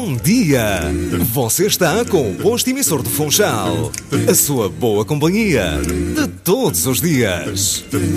Bom dia! Você está com o posto emissor do Funchal. A sua boa companhia de todos os dias.